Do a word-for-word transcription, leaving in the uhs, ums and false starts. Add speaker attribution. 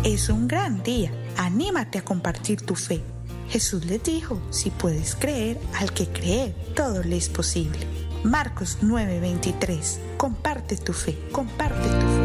Speaker 1: Es un gran día. Anímate a compartir tu fe. Jesús les dijo, si puedes creer, al que cree, todo le es posible. Marcos nueve veintitrés. Comparte tu fe, comparte tu fe.